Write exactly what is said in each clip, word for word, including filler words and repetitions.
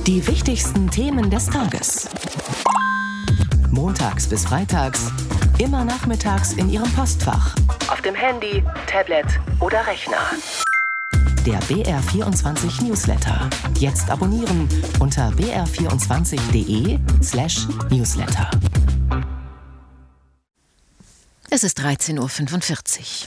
Die wichtigsten Themen des Tages. Montags bis freitags, immer nachmittags in Ihrem Postfach. Auf dem Handy, Tablet oder Rechner. Der B R vierundzwanzig Newsletter. Jetzt abonnieren unter b r vierundzwanzig punkt d e slash newsletter. Es ist dreizehn Uhr fünfundvierzig.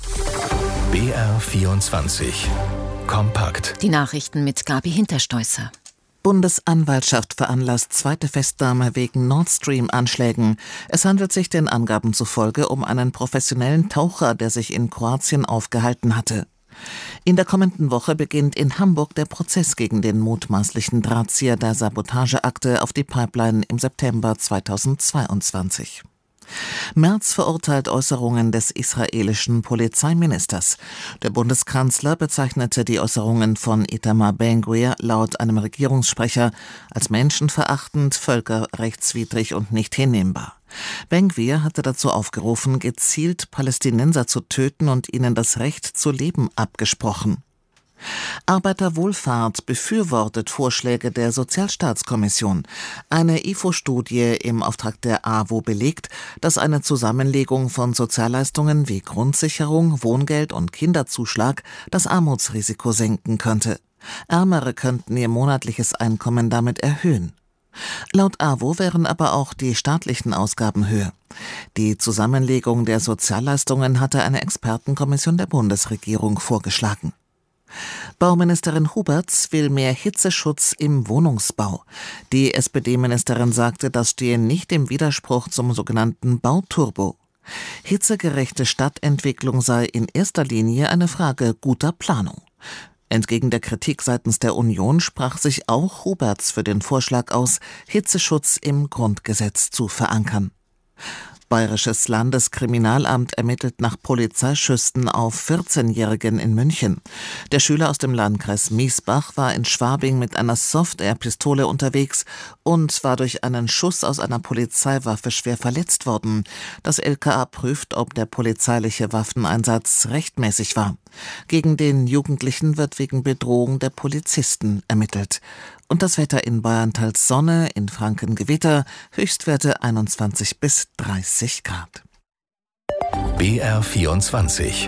B R vierundzwanzig. Kompakt. Die Nachrichten mit Gabi Hinterstoisser. Bundesanwaltschaft veranlasst zweite Festnahme wegen Nord Stream-Anschlägen. Es handelt sich den Angaben zufolge um einen professionellen Taucher, der sich in Kroatien aufgehalten hatte. In der kommenden Woche beginnt in Hamburg der Prozess gegen den mutmaßlichen Drahtzieher der Sabotageakte auf die Pipeline im September zweitausendzweiundzwanzig. Merz verurteilt Äußerungen des israelischen Polizeiministers. Der Bundeskanzler bezeichnete die Äußerungen von Itamar Ben-Gvir laut einem Regierungssprecher als menschenverachtend, völkerrechtswidrig und nicht hinnehmbar. Ben-Gvir hatte dazu aufgerufen, gezielt Palästinenser zu töten und ihnen das Recht zu leben abgesprochen. Arbeiterwohlfahrt befürwortet Vorschläge der Sozialstaatskommission. Eine I F O-Studie im Auftrag der A W O belegt, dass eine Zusammenlegung von Sozialleistungen wie Grundsicherung, Wohngeld und Kinderzuschlag das Armutsrisiko senken könnte. Ärmere könnten ihr monatliches Einkommen damit erhöhen. Laut A W O wären aber auch die staatlichen Ausgaben höher. Die Zusammenlegung der Sozialleistungen hatte eine Expertenkommission der Bundesregierung vorgeschlagen. Bauministerin Huberts will mehr Hitzeschutz im Wohnungsbau. Die S P D-Ministerin sagte, das stehe nicht im Widerspruch zum sogenannten Bauturbo. Hitzegerechte Stadtentwicklung sei in erster Linie eine Frage guter Planung. Entgegen der Kritik seitens der Union sprach sich auch Huberts für den Vorschlag aus, Hitzeschutz im Grundgesetz zu verankern. Bayerisches Landeskriminalamt ermittelt nach Polizeischüssen auf vierzehnjährigen in München. Der Schüler aus dem Landkreis Miesbach war in Schwabing mit einer Soft-Air-Pistole unterwegs und war durch einen Schuss aus einer Polizeiwaffe schwer verletzt worden. Das L K A prüft, ob der polizeiliche Waffeneinsatz rechtmäßig war. Gegen den Jugendlichen wird wegen Bedrohung der Polizisten ermittelt. Und das Wetter in Bayern teils Sonne, in Franken Gewitter, Höchstwerte einundzwanzig bis dreißig Grad. B R vierundzwanzig.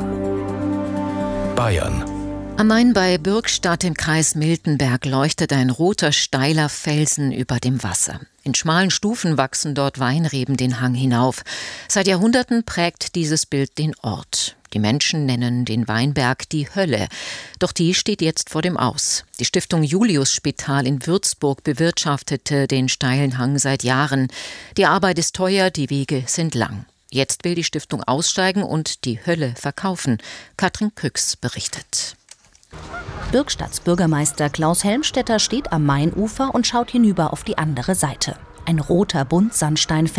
Bayern. Am Main bei Bürgstadt im Kreis Miltenberg leuchtet ein roter, steiler Felsen über dem Wasser. In schmalen Stufen wachsen dort Weinreben den Hang hinauf. Seit Jahrhunderten prägt dieses Bild den Ort. Die Menschen nennen den Weinberg die Hölle. Doch die steht jetzt vor dem Aus. Die Stiftung Julius-Spital in Würzburg bewirtschaftete den steilen Hang seit Jahren. Die Arbeit ist teuer, die Wege sind lang. Jetzt will die Stiftung aussteigen und die Hölle verkaufen. Katrin Küchs berichtet. Bürgstadts Bürgermeister Klaus Helmstetter steht am Mainufer und schaut hinüber auf die andere Seite. Ein roter Buntsandsteinfelsen